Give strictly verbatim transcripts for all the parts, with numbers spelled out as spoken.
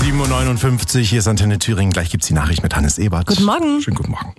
sieben Uhr neunundfünfzig, hier ist Antenne Thüringen. Gleich gibt's die Nachricht mit Hannes Ebert. Guten Morgen. Schönen guten Morgen.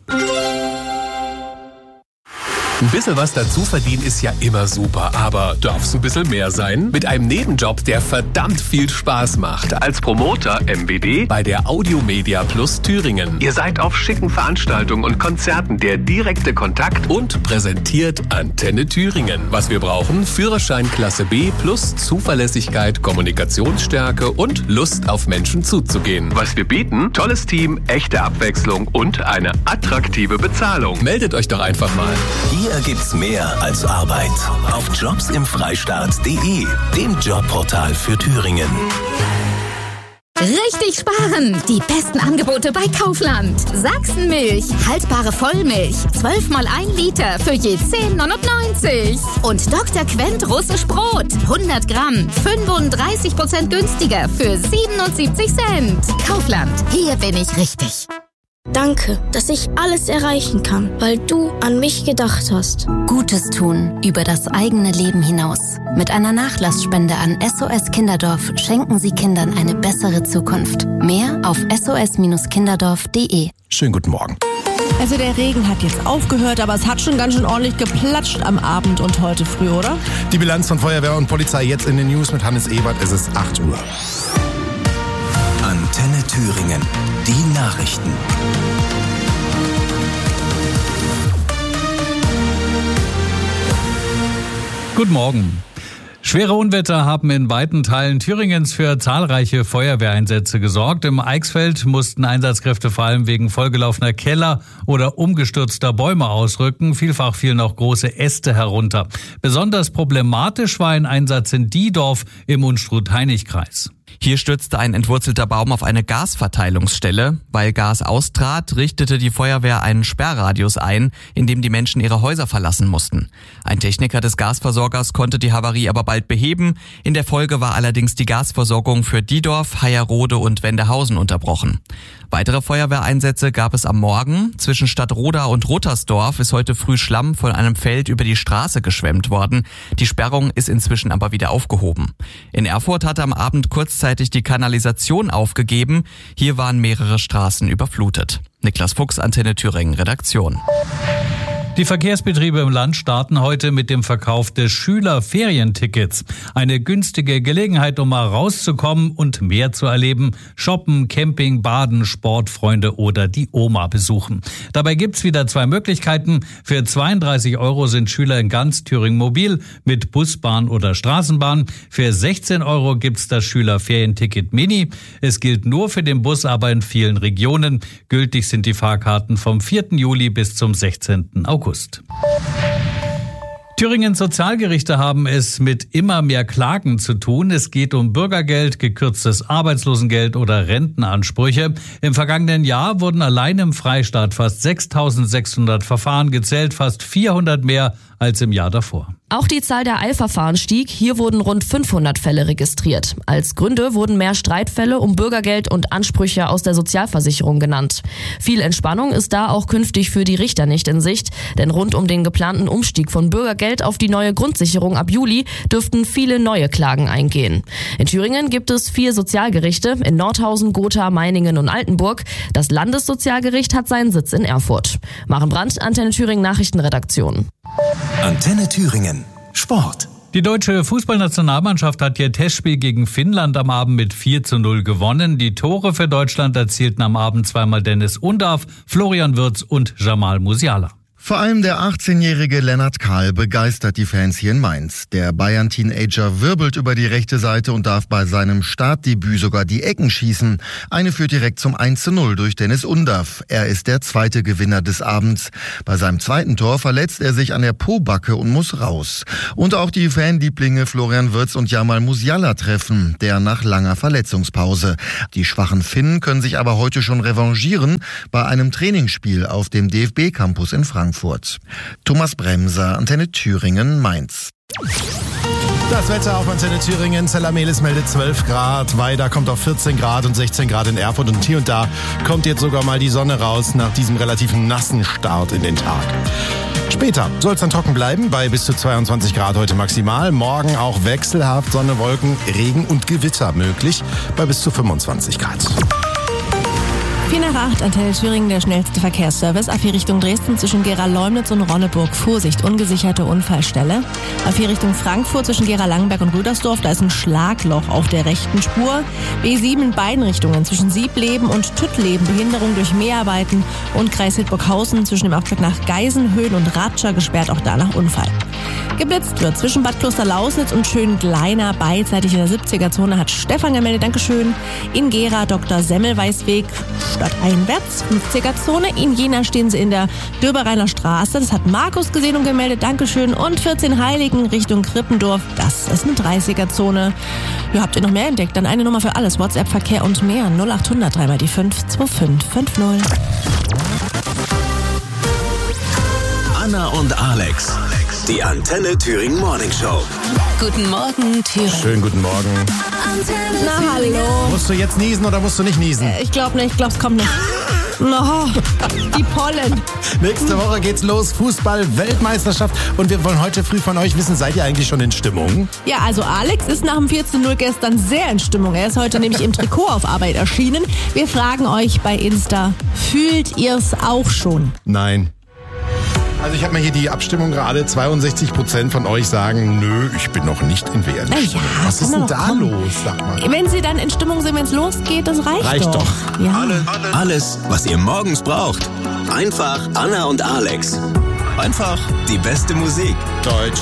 Ein bisschen was dazu verdienen ist ja immer super, aber darf's ein bisschen mehr sein? Mit einem Nebenjob, der verdammt viel Spaß macht. Als Promoter M B D bei der Audiomedia Plus Thüringen. Ihr seid auf schicken Veranstaltungen und Konzerten der direkte Kontakt und präsentiert Antenne Thüringen. Was wir brauchen? Führerschein Klasse B plus Zuverlässigkeit, Kommunikationsstärke und Lust auf Menschen zuzugehen. Was wir bieten? Tolles Team, echte Abwechslung und eine attraktive Bezahlung. Meldet euch doch einfach mal. Hier gibt's mehr als Arbeit. Auf jobs im freistaat punkt de, dem Jobportal für Thüringen. Richtig sparen! Die besten Angebote bei Kaufland. Sachsenmilch, haltbare Vollmilch, zwölf mal ein Liter für je zehn neunundneunzig. Und Doktor Quent russisch Brot, hundert Gramm, fünfunddreißig Prozent günstiger für siebenundsiebzig Cent. Kaufland, hier bin ich richtig. Danke, dass ich alles erreichen kann, weil du an mich gedacht hast. Gutes tun über das eigene Leben hinaus. Mit einer Nachlassspende an S O S Kinderdorf schenken Sie Kindern eine bessere Zukunft. Mehr auf s o s kinderdorf punkt de. Schönen guten Morgen. Also der Regen hat jetzt aufgehört, aber es hat schon ganz schön ordentlich geplatscht am Abend und heute früh, oder? Die Bilanz von Feuerwehr und Polizei jetzt in den News mit Hannes Ebert. Es ist acht Uhr. Antenne Thüringen. Die Nachrichten. Guten Morgen. Schwere Unwetter haben in weiten Teilen Thüringens für zahlreiche Feuerwehreinsätze gesorgt. Im Eichsfeld mussten Einsatzkräfte vor allem wegen vollgelaufener Keller oder umgestürzter Bäume ausrücken. Vielfach fielen auch große Äste herunter. Besonders problematisch war ein Einsatz in Diedorf im Unstrut-Hainich-Kreis. Hier stürzte ein entwurzelter Baum auf eine Gasverteilungsstelle. Weil Gas austrat, richtete die Feuerwehr einen Sperrradius ein, in dem die Menschen ihre Häuser verlassen mussten. Ein Techniker des Gasversorgers konnte die Havarie aber bald beheben. In der Folge war allerdings die Gasversorgung für Diedorf, Hayerrode und Wendehausen unterbrochen. Weitere Feuerwehreinsätze gab es am Morgen. Zwischen Stadtroda und Rottersdorf ist heute früh Schlamm von einem Feld über die Straße geschwemmt worden. Die Sperrung ist inzwischen aber wieder aufgehoben. In Erfurt hatte am Abend kurzzeitig die Kanalisation aufgegeben. Hier waren mehrere Straßen überflutet. Niklas Fuchs, Antenne Thüringen, Redaktion. Die Verkehrsbetriebe im Land starten heute mit dem Verkauf des Schülerferientickets. Eine günstige Gelegenheit, um mal rauszukommen und mehr zu erleben. Shoppen, Camping, Baden, Sport, Freunde oder die Oma besuchen. Dabei gibt's wieder zwei Möglichkeiten. Für zweiunddreißig Euro sind Schüler in ganz Thüringen mobil mit Bus, Bahn oder Straßenbahn. Für sechzehn Euro gibt's das Schülerferienticket Mini. Es gilt nur für den Bus, aber in vielen Regionen. Gültig sind die Fahrkarten vom vierten Juli bis zum sechzehnten August. Thüringens Sozialgerichte haben es mit immer mehr Klagen zu tun. Es geht um Bürgergeld, gekürztes Arbeitslosengeld oder Rentenansprüche. Im vergangenen Jahr wurden allein im Freistaat fast sechstausendsechshundert Verfahren gezählt, fast vierhundert mehr als im Jahr davor. Auch die Zahl der Eilverfahren stieg. Hier wurden rund fünfhundert Fälle registriert. Als Gründe wurden mehr Streitfälle um Bürgergeld und Ansprüche aus der Sozialversicherung genannt. Viel Entspannung ist da auch künftig für die Richter nicht in Sicht. Denn rund um den geplanten Umstieg von Bürgergeld auf die neue Grundsicherung ab Juli dürften viele neue Klagen eingehen. In Thüringen gibt es vier Sozialgerichte, in Nordhausen, Gotha, Meiningen und Altenburg. Das Landessozialgericht hat seinen Sitz in Erfurt. Maren Brandt, Antenne Thüringen Nachrichtenredaktion. Antenne Thüringen. Sport. Die deutsche Fußballnationalmannschaft hat ihr Testspiel gegen Finnland am Abend mit vier zu null gewonnen. Die Tore für Deutschland erzielten am Abend zweimal Dennis Undav, Florian Wirtz und Jamal Musiala. Vor allem der achtzehnjährige Lennart Kahl begeistert die Fans hier in Mainz. Der Bayern-Teenager wirbelt über die rechte Seite und darf bei seinem Startdebüt sogar die Ecken schießen. Eine führt direkt zum eins zu null durch Dennis Undav. Er ist der zweite Gewinner des Abends. Bei seinem zweiten Tor verletzt er sich an der Pobacke und muss raus. Und auch die Fanlieblinge Florian Wirtz und Jamal Musiala treffen, der nach langer Verletzungspause. Die schwachen Finnen können sich aber heute schon revanchieren bei einem Trainingsspiel auf dem D F B-Campus in Frankfurt. Thomas Bremser, Antenne Thüringen, Mainz. Das Wetter auf Antenne Thüringen. Zellamelis meldet zwölf Grad, Weida kommt auf vierzehn Grad und sechzehn Grad in Erfurt. Und hier und da kommt jetzt sogar mal die Sonne raus nach diesem relativ nassen Start in den Tag. Später soll es dann trocken bleiben, bei bis zu zweiundzwanzig Grad heute maximal. Morgen auch wechselhaft Sonne, Wolken, Regen und Gewitter möglich, bei bis zu fünfundzwanzig Grad. vier nach acht, Antenne Thüringen, der schnellste Verkehrsservice. A vier Richtung Dresden zwischen Gera-Leumnitz und Ronneburg. Vorsicht, ungesicherte Unfallstelle. A vier Richtung Frankfurt zwischen Gera-Langenberg und Rüdersdorf. Da ist ein Schlagloch auf der rechten Spur. B sieben in beiden Richtungen zwischen Siebleben und Tüttleben. Behinderung durch Mäharbeiten. Und Kreis Hildburghausen zwischen dem Abschlag nach Geisenhöhen und Ratscher gesperrt, auch da nach Unfall. Geblitzt wird zwischen Bad Kloster-Lausnitz und Schöngleiner beidseitig in der siebziger-Zone, hat Stefan gemeldet, Dankeschön. In Gera Doktor Semmelweis-Weg stadteinwärts, fünfziger-Zone. In Jena stehen sie in der Döbereiner Straße, das hat Markus gesehen und gemeldet, Dankeschön. Und vierzehn Heiligen Richtung Krippendorf, das ist eine dreißiger-Zone. Ja, habt ihr noch mehr entdeckt? Dann eine Nummer für alles, WhatsApp, Verkehr und mehr, null acht hundert drei mal die fünf zwei fünf fünf null. Anna und Alex, die Antenne Thüringen Morning Show. Guten Morgen, Thüringen. Schönen guten Morgen. Na, hallo. Musst du jetzt niesen oder musst du nicht niesen? Ich glaube nicht, ich glaube, es kommt nicht. No, die Pollen. Nächste Woche geht's los, Fußball-Weltmeisterschaft. Und wir wollen heute früh von euch wissen, seid ihr eigentlich schon in Stimmung? Ja, also Alex ist nach dem vierzehn null gestern sehr in Stimmung. Er ist heute nämlich im Trikot auf Arbeit erschienen. Wir fragen euch bei Insta, fühlt ihr's auch schon? Nein. Also ich habe mal hier die Abstimmung gerade. zweiundsechzig Prozent von euch sagen, nö, ich bin noch nicht in W M. Na ja, was ist denn da kommen. los, sag mal? Wenn sie dann in Stimmung sind, wenn es losgeht, das reicht, Reicht doch. doch. Ja. Alle, alles, was ihr morgens braucht. Einfach Anna und Alex. Einfach die beste Musik. Deutsch.